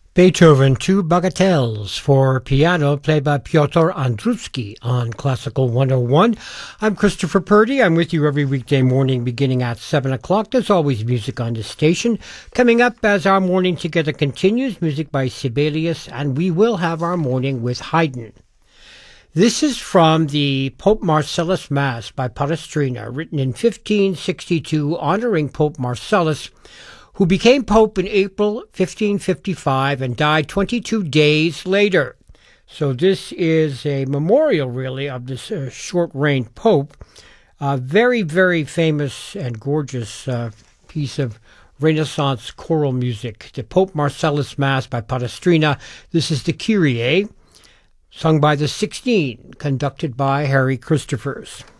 Beethoven, Two Bagatelles for piano, played by Piotr Andruski on Classical 101. I'm Christopher Purdy. I'm with you every weekday morning beginning at 7 o'clock. There's always music on this station. Coming up as our morning together continues, music by Sibelius, and we will have our morning with Haydn. This is from the Pope Marcellus Mass by Palestrina, written in 1562, honoring Pope Marcellus, who became Pope in April 1555 and died 22 days later. So this is a memorial, really, of this short-reigned Pope. Very, very famous and gorgeous piece of Renaissance choral music, the Pope Marcellus Mass by Palestrina. This is the Kyrie, sung by the 16, conducted by Harry Christophers.